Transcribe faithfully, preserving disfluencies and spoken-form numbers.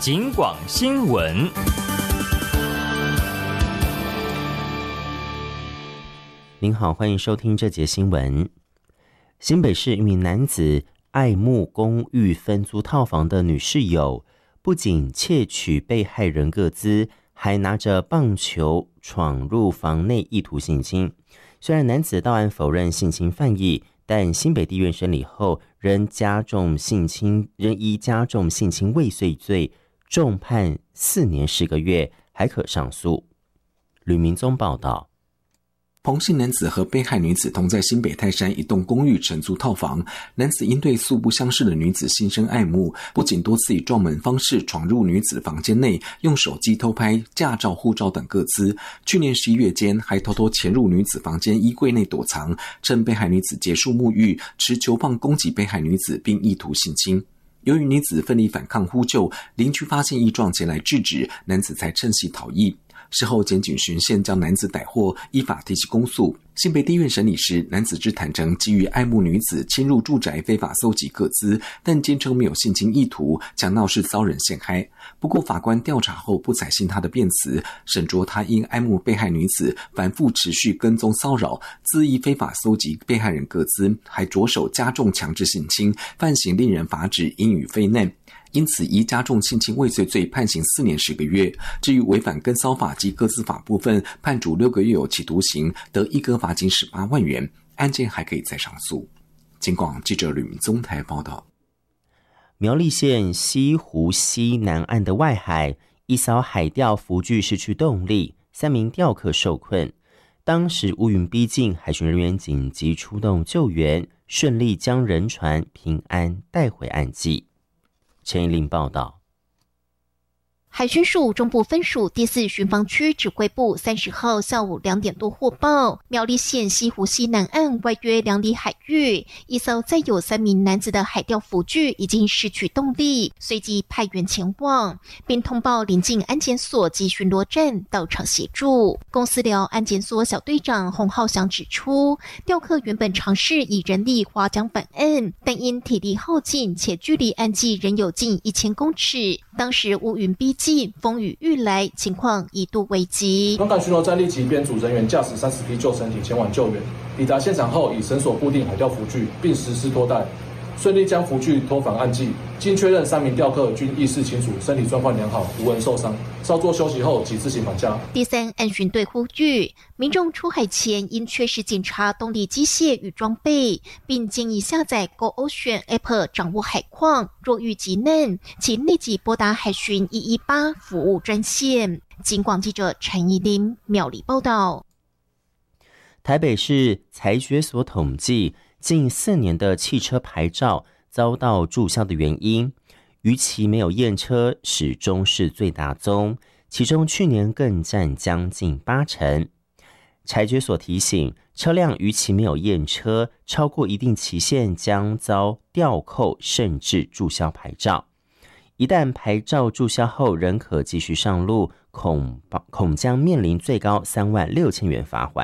警广新闻。 您好，欢迎收听这节新闻。新北市一名男子爱慕公寓分租套房的女室友，不仅窃取被害人个资，还拿着棒球闯入房内意图性侵。虽然男子到案否认性侵犯意，但新北地院审理后仍加重性侵，仍依加重性侵未遂罪，重判四年十个月，还可上诉。吕明宗报道。 彭姓男子和被害女子同在新北泰山一栋公寓承租套房，男子因对素不相识的女子心生爱慕，不仅多次以撞门方式闯入女子房间内，用手机偷拍驾照、护照等个资。去年十一月间，还偷偷潜入女子房间衣柜内躲藏，趁被害女子结束沐浴，持球棒攻击被害女子，并意图性侵。由于女子奋力反抗呼救，邻居发现异状前来制止，男子才趁隙逃逸。事后检警巡线将男子逮获，依法提起公诉。新北地院审理时，男子只坦承基于爱慕女子侵入住宅非法搜集个资，但坚称没有性侵意图，强闹是遭人陷害。不过法官调查后不采信他的辩词，审酌他因爱慕被害女子反复持续跟踪骚扰，恣意非法搜集被害人个资，还着手加重强制性侵，犯行令人发指，应予非难。因此依加重性侵未遂罪判刑四年十个月，至于违反跟骚法及个资法部分，判处六个月有期徒刑，得一科罚金十八万元，案件还可以再上诉。警广记者吕明宗台报道。 苗栗县西湖西南岸的外海，一艘海钓浮具失去动力，三名钓客受困。当时乌云逼近，海巡人员紧急出动救援，顺利将人船平安带回岸际。陈怡玲报道。 海巡署中部分署第四巡防区指挥部三十号下午两点多获报，苗栗县西湖西南岸外约两里海域，一艘载有三名男子的海钓浮具已经失去动力，随即派员前往，并通报邻近安检所及巡逻站到场协助。公司寮安检所小队长洪浩祥指出，钓客原本尝试以人力划桨返岸，但因体力耗尽且距离岸际仍有近一千公尺，当时乌云逼近，风雨欲来，情况一度危急。 东港巡逻站立即编组人员驾驶三十批救生艇前往救援，抵达现场后以绳索固定海钓浮具，并实施拖带，顺利将浮具拖返岸际。经确认，三名钓客均意识清楚，身体状况良好，无人受伤。稍作休息后，即自行返家。 第三岸巡队呼吁民众出海前应确实检查动力机械与装备，并建议下载 GoOcean App 掌握海况。若遇急难，请立即拨打海巡一一八服务专线。警广记者陈怡玲苗栗报道。 台北市财决所统计，近四年的汽车牌照遭到注销的原因，逾期没有验车始终是最大宗，其中去年更占将近八成。财决所提醒，车辆逾期没有验车，超过一定期限将遭吊扣甚至注销牌照。一旦牌照注销后仍可继续上路，恐恐将面临最高三万六千元罚款。